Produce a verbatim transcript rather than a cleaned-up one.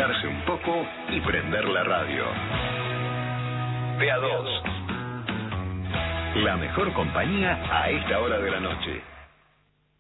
relajarse un poco y prender la radio. De a dos. La mejor compañía a esta hora de la noche.